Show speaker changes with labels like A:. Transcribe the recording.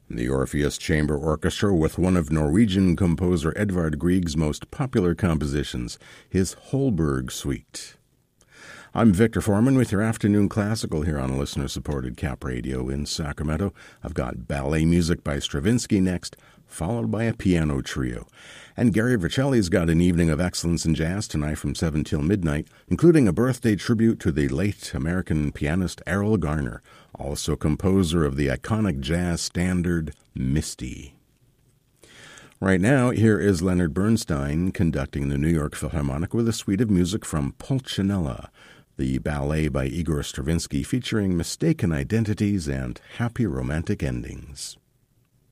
A: The Orpheus Chamber Orchestra with one of Norwegian composer Edvard Grieg's most popular compositions, his Holberg Suite. I'm Victor Foreman with your afternoon classical here on listener-supported Cap Radio in Sacramento. I've got ballet music by Stravinsky next, followed by a piano trio. And Gary Vercelli's got an evening of excellence in jazz tonight from 7 till midnight, including a birthday tribute to the late American pianist Errol Garner, also composer of the iconic jazz standard Misty. Right now, here is Leonard Bernstein conducting the New York Philharmonic with a suite of music from Pulcinella, the ballet by Igor Stravinsky featuring mistaken identities and happy romantic endings.